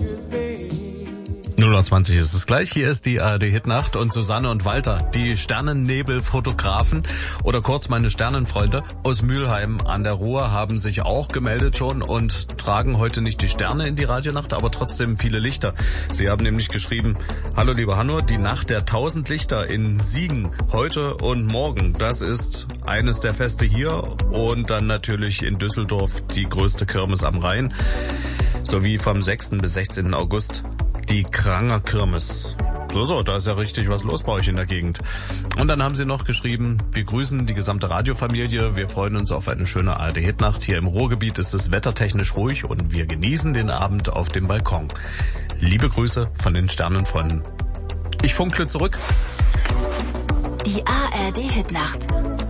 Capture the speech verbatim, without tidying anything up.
null Uhr zwanzig ist es gleich. Hier ist die A R D-Hitnacht und Susanne und Walter, die Sternennebelfotografen oder kurz meine Sternenfreunde aus Mülheim an der Ruhr, haben sich auch gemeldet schon und tragen heute nicht die Sterne in die Radionacht, aber trotzdem viele Lichter. Sie haben nämlich geschrieben: Hallo lieber Hanno, die Nacht der tausend Lichter in Siegen heute und morgen, das ist eines der Feste hier und dann natürlich in Düsseldorf die größte Kirmes am Rhein, sowie vom sechsten bis sechzehnten August die Kranger Kirmes. So, so, da ist ja richtig was los bei euch in der Gegend. Und dann haben sie noch geschrieben: Wir grüßen die gesamte Radiofamilie. Wir freuen uns auf eine schöne A R D-Hitnacht. Hier im Ruhrgebiet ist es wettertechnisch ruhig und wir genießen den Abend auf dem Balkon. Liebe Grüße von den Sternenfreunden. Ich funkle zurück. Die A R D-Hitnacht.